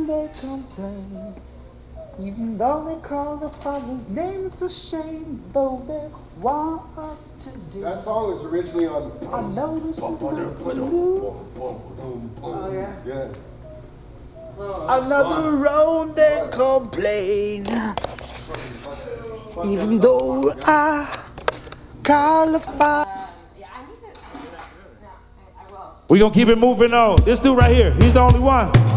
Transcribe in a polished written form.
round they complain. Even though they call the Father's name, it's a shame. Though they want us to do. That song was originally on. I know this is not new. Oh yeah. Yeah. Another round they complain. Even though I call the Father. We're gonna keep it moving on. This dude right here, he's the only one.